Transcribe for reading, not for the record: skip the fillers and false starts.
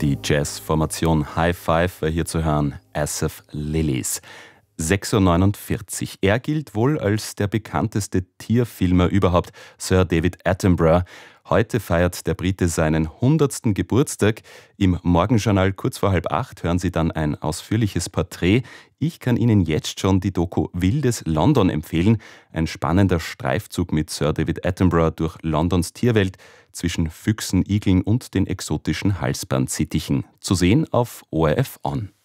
Die Jazzformation High Five war hier zu hören, Asaph Lilies. 6:49 Uhr. Er gilt wohl als der bekannteste Tierfilmer überhaupt, Sir David Attenborough. Heute feiert der Brite seinen 100. Geburtstag. Im Morgenjournal kurz vor 7:30 hören Sie dann ein ausführliches Porträt. Ich kann Ihnen jetzt schon die Doku Wildes London empfehlen. Ein spannender Streifzug mit Sir David Attenborough durch Londons Tierwelt zwischen Füchsen, Igeln und den exotischen Halsbandsittichen. Zu sehen auf ORF On.